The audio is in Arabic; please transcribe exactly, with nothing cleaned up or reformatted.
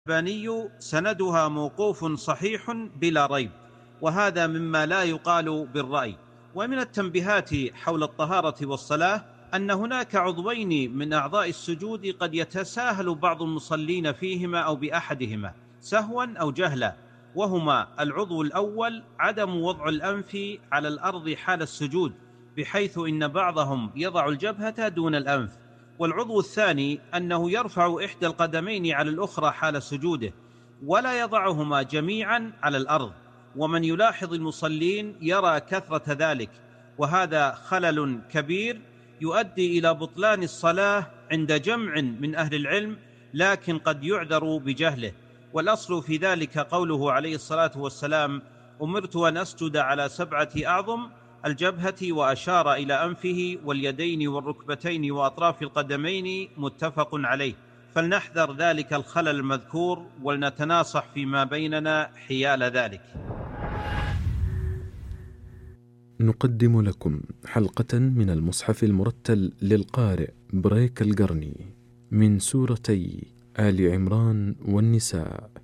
الألباني سندها موقوف صحيح بلا ريب، وهذا مما لا يقال بالرأي. ومن التنبيهات حول الطهارة والصلاة أن هناك عضوين من أعضاء السجود قد يتساهل بعض المصلين فيهما أو بأحدهما سهوا أو جهلا، وهما العضو الأول عدم وضع الأنف على الأرض حال السجود، بحيث إن بعضهم يضع الجبهة دون الأنف، والعضو الثاني أنه يرفع إحدى القدمين على الأخرى حال سجوده ولا يضعهما جميعا على الأرض، ومن يلاحظ المصلين يرى كثرة ذلك، وهذا خلل كبير يؤدي إلى بطلان الصلاة عند جمع من أهل العلم، لكن قد يعذر بجهله. والأصل في ذلك قوله عليه الصلاة والسلام: أمرت أن أسجد على سبعة أعظم، الجبهة، وأشار إلى أنفه واليدين والركبتين وأطراف القدمين، متفق عليه. فلنحذر ذلك الخلل المذكور ولنتناصح فيما بيننا حيال ذلك. نقدم لكم حلقة من المصحف المرتل للقارئ بريك القرني من سورتي آل عمران والنساء.